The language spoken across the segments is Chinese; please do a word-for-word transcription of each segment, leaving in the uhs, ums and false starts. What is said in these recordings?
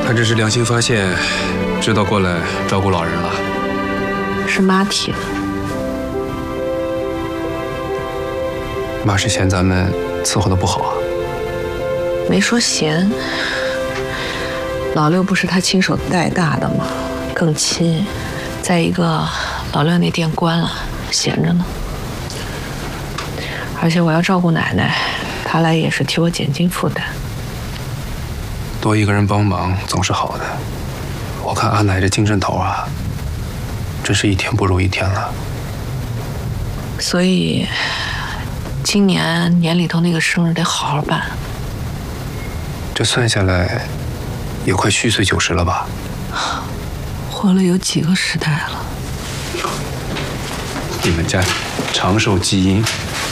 他这是良心发现，知道过来照顾老人了。 是妈提的。 妈是嫌咱们伺候的不好啊？ 没说嫌。老六不是他亲手带大的吗？更亲。再一个，老六那店关了，闲着呢。而且我要照顾奶奶，他来也是替我减轻负担。 多一个人帮忙总是好的。我看阿奶这精神头啊，真是一天不如一天了。 所以，今年年里头那个生日得好好办。 这算下来，也快虚岁九十了吧？ 活了有几个时代了？ 你们家长寿基因。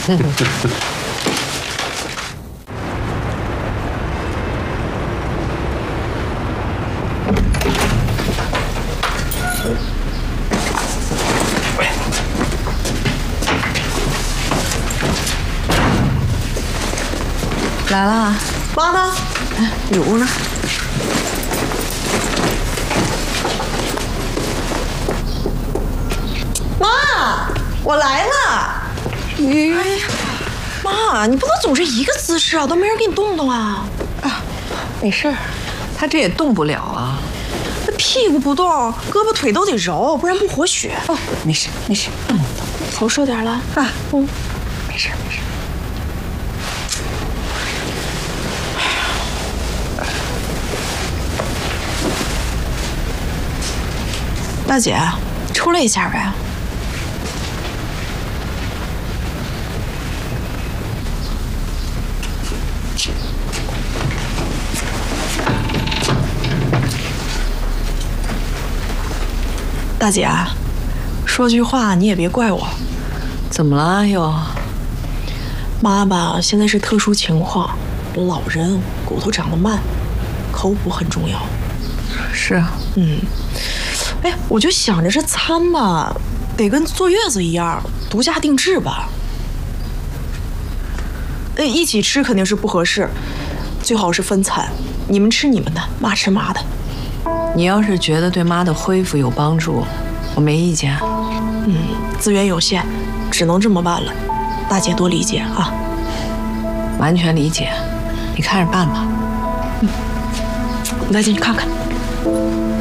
来了， 妈呢？ 哎，里屋呢？ 妈，我来了。 咦、 哎呀，妈，你不能总是一个姿势啊，都没人给你动动啊。 啊，没事儿，他这也动不了啊。 那屁股不动，胳膊腿都得揉，不然不活血。 哦，没事没事， 嗯，头受点了啊，嗯，没事没事。 大姐，出来一下呗。大姐，说句话你也别怪我。 怎么了又？ 妈吧，现在是特殊情况，老人骨头长得慢，口补很重要。 是啊， 嗯。哎，我就想着这餐吧，得跟坐月子一样，独家定制吧。呃，一起吃肯定是不合适，最好是分餐，你们吃你们的，妈吃妈的。 你要是觉得对妈的恢复有帮助，我没意见。 嗯，资源有限，只能这么办了，大姐多理解啊。 完全理解，你看着办吧。 嗯，你再进去看看。